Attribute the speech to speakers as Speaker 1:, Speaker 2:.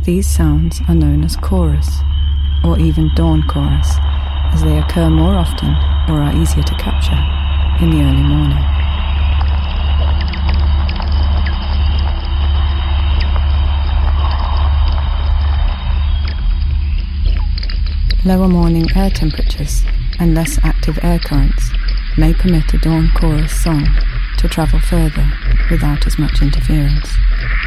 Speaker 1: These sounds are known as chorus, or even dawn chorus, as they occur more often or are easier to capture in the early morning. Lower morning air temperatures and less active air currents may permit a dawn chorus song to travel further without as much interference.